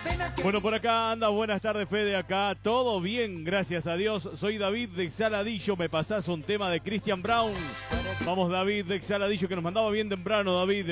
Bueno, por acá anda, buenas tardes, Fede, acá, todo bien, gracias a Dios. Soy David de Saladillo, me pasás un tema de Christian Brown. Vamos, David de Saladillo, que nos mandaba bien temprano, David.